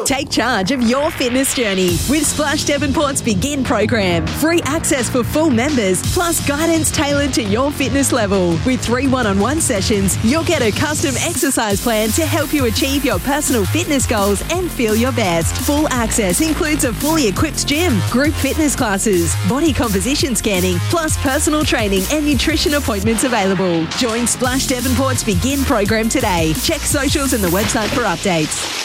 Take charge of your fitness journey with Splash Devonport's Begin program. Free access for full members, plus guidance tailored to your fitness level. With 3 one-on-one sessions, you'll get a custom exercise plan to help you achieve your personal fitness goals and feel your best. Full access includes a fully equipped gym, group fitness classes, body composition scanning, plus personal training and nutrition appointments available. Join Splash Devonport's Begin program today. Check socials and the website for updates.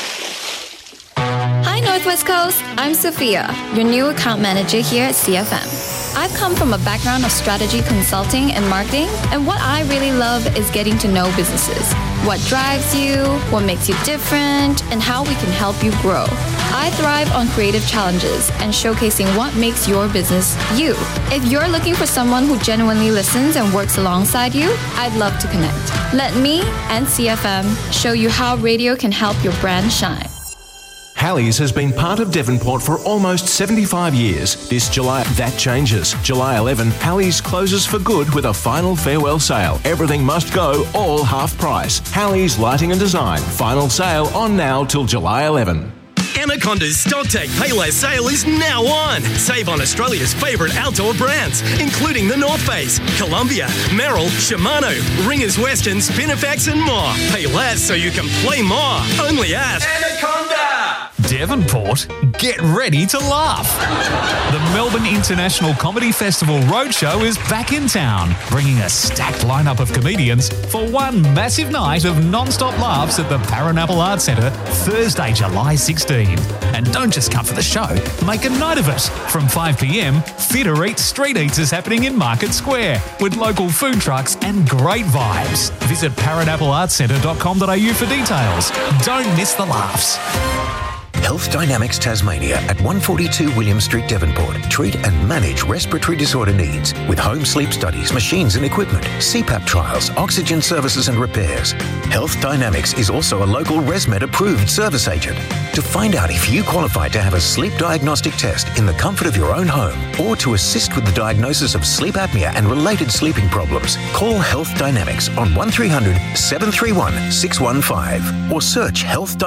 Hi Northwest Coast, I'm Sophia, your new account manager here at CFM. I've come from a background of strategy consulting and marketing, and what I really love is getting to know businesses. What drives you, what makes you different, and how we can help you grow. I thrive on creative challenges and showcasing what makes your business you. If you're looking for someone who genuinely listens and works alongside you, I'd love to connect. Let me and CFM show you how radio can help your brand shine. Halleys has been part of Devonport for almost 75 years. This July, that changes. July 11, Halleys closes for good with a final farewell sale. Everything must go, all half price. Halleys Lighting and Design. Final sale on now till July 11. Anaconda's StockTech Payless sale is now on. Save on Australia's favourite outdoor brands, including the North Face, Columbia, Merrell, Shimano, Ringers Western, Spinifex and more. Pay less so you can play more. Only at Anaconda. Devonport, get ready to laugh. The Melbourne International Comedy Festival Roadshow is back in town, bringing a stacked lineup of comedians for one massive night of non-stop laughs at the Paranapple Arts Centre, Thursday, July 16. And don't just come for the show, make a night of it. From 5 p.m, Fit or Eat Street Eats is happening in Market Square with local food trucks and great vibes. Visit paranappleartscentre.com.au for details. Don't miss the laughs. Health Dynamics Tasmania at 142 William Street, Devonport. Treat and manage respiratory disorder needs with home sleep studies, machines and equipment, CPAP trials, oxygen services and repairs. Health Dynamics is also a local ResMed approved service agent. To find out if you qualify to have a sleep diagnostic test in the comfort of your own home or to assist with the diagnosis of sleep apnea and related sleeping problems, call Health Dynamics on 1300 731 615 or search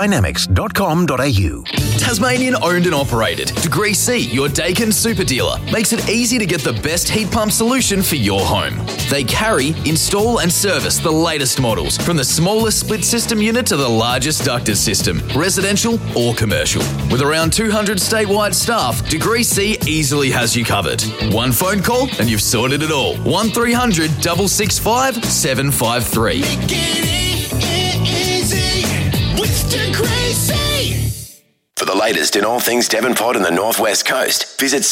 healthdynamics.com.au. Tasmanian owned and operated. Degree C, your Daikin super dealer, makes it easy to get the best heat pump solution for your home. They carry, install and service the latest models, from the smallest split system unit to the largest ducted system, residential or commercial. With around 200 statewide staff, Degree C easily has you covered. One phone call and you've sorted it all. 1300 665 753. Make it easy with Degree C. For the latest in all things Devonport and the Northwest Coast, visit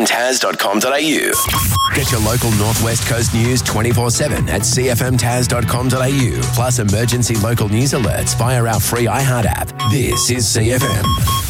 cfmtas.com.au. Get your local Northwest Coast news 24/7 at cfmtas.com.au. Plus emergency local news alerts via our free iHeart app. This is CFM.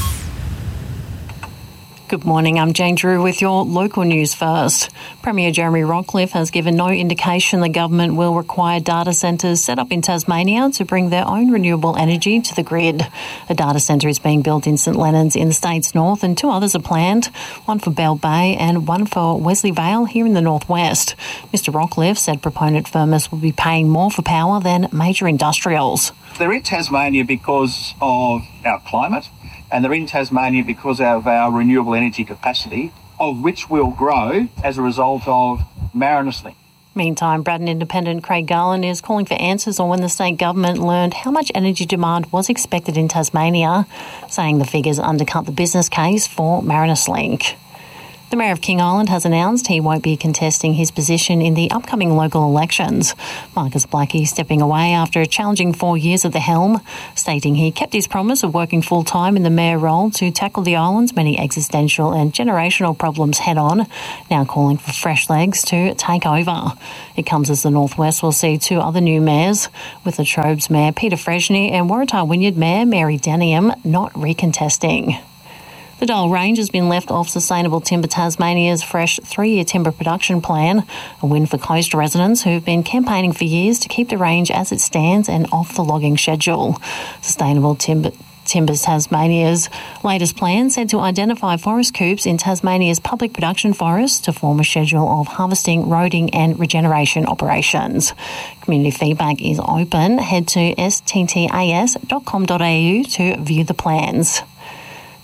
Good morning, I'm Jane Drew with your local news first. Premier Jeremy Rockliff has given no indication the government will require data centres set up in Tasmania to bring their own renewable energy to the grid. A data centre is being built in St Leonards in the state's north and 2 others are planned, one for Bell Bay and one for Wesley Vale here in the northwest. Mr Rockliff said proponent firms will be paying more for power than major industrials. They're in Tasmania because of our climate, and they're in Tasmania because of our renewable energy capacity, of which will grow as a result of Marinus Link. Meantime, Braddon Independent Craig Garland is calling for answers on when the state government learned how much energy demand was expected in Tasmania, saying the figures undercut the business case for Marinus Link. The Mayor of King Island has announced he won't be contesting his position in the upcoming local elections. Marcus Blackie stepping away after a challenging 4 years at the helm, stating he kept his promise of working full-time in the mayor role to tackle the island's many existential and generational problems head-on, now calling for fresh legs to take over. It comes as the Northwest will see 2 other new mayors, with the Trobes Mayor Peter Freshney and Waratah Wynyard Mayor Mary Daniam not recontesting. The Dole Range has been left off Sustainable Timber Tasmania's fresh 3-year timber production plan, a win for coast residents who've been campaigning for years to keep the range as it stands and off the logging schedule. Sustainable Timbers Tasmania's latest plan said to identify forest coops in Tasmania's public production forests to form a schedule of harvesting, roading and regeneration operations. Community feedback is open. Head to sttas.com.au to view the plans.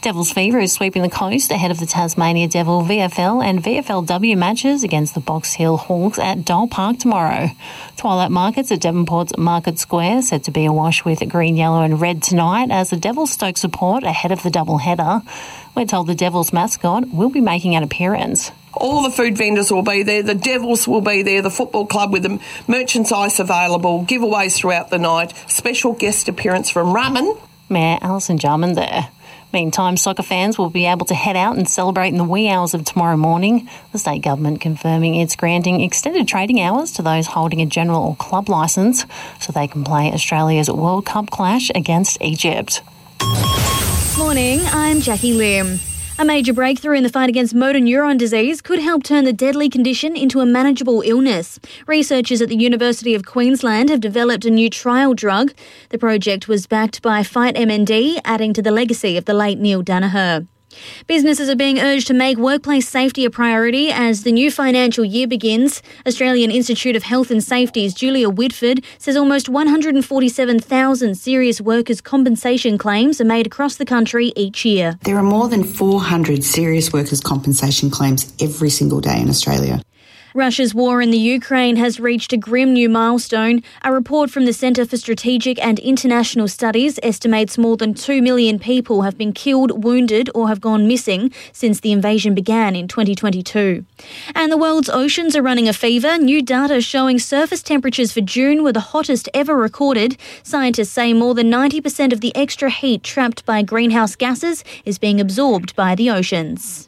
Devils Fever is sweeping the coast ahead of the Tasmania Devil VFL and VFLW matches against the Box Hill Hawks at Dole Park tomorrow. Twilight markets at Devonport's Market Square set to be awash with green, yellow and red tonight as the Devils stoke support ahead of the double-header. We're told the Devils mascot will be making an appearance. All the food vendors will be there, the Devils will be there, the football club with the merchandise available, giveaways throughout the night, special guest appearance from Ramen. Mayor Alison Jarman there. Meantime, soccer fans will be able to head out and celebrate in the wee hours of tomorrow morning. The state government confirming it's granting extended trading hours to those holding a general or club licence so they can play Australia's World Cup clash against Egypt. Morning, I'm Jackie Lim. A major breakthrough in the fight against motor neuron disease could help turn the deadly condition into a manageable illness. Researchers at the University of Queensland have developed a new trial drug. The project was backed by Fight MND, adding to the legacy of the late Neil Danaher. Businesses are being urged to make workplace safety a priority as the new financial year begins. Australian Institute of Health and Safety's Julia Whitford says almost 147,000 serious workers' compensation claims are made across the country each year. There are more than 400 serious workers' compensation claims every single day in Australia. Russia's war in the Ukraine has reached a grim new milestone. A report from the Centre for Strategic and International Studies estimates more than 2 million people have been killed, wounded or have gone missing since the invasion began in 2022. And the world's oceans are running a fever. New data showing surface temperatures for June were the hottest ever recorded. Scientists say more than 90% of the extra heat trapped by greenhouse gases is being absorbed by the oceans.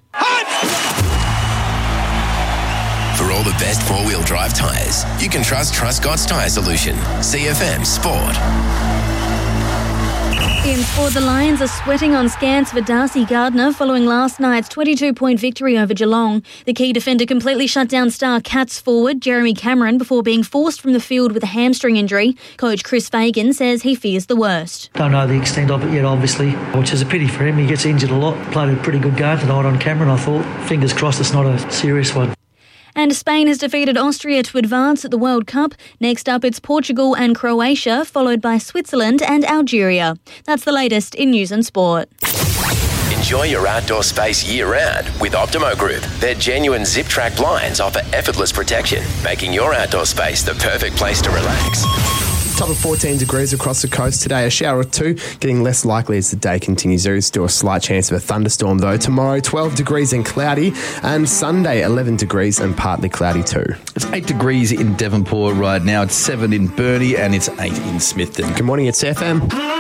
For all the best four-wheel drive tyres, you can trust Truscott's Tyre Solution. CFM Sport. In sport, the Lions are sweating on scans for Darcy Gardner following last night's 22-point victory over Geelong. The key defender completely shut down star Cats forward Jeremy Cameron before being forced from the field with a hamstring injury. Coach Chris Fagan says he fears the worst. Don't know the extent of it yet, obviously, which is a pity for him. He gets injured a lot. Played a pretty good game tonight on Cameron, I thought. Fingers crossed it's not a serious one. And Spain has defeated Austria to advance at the World Cup. Next up, it's Portugal and Croatia, followed by Switzerland and Algeria. That's the latest in news and sport. Enjoy your outdoor space year-round with Optimo Group. Their genuine zip-track blinds offer effortless protection, making your outdoor space the perfect place to relax. Top of 14 degrees across the coast today. A shower or two, getting less likely as the day continues. There is still a slight chance of a thunderstorm though. Tomorrow, 12 degrees and cloudy. And Sunday, 11 degrees and partly cloudy too. It's 8 degrees in Devonport right now. It's 7 in Burnie and it's 8 in Smithton. Good morning, it's FM.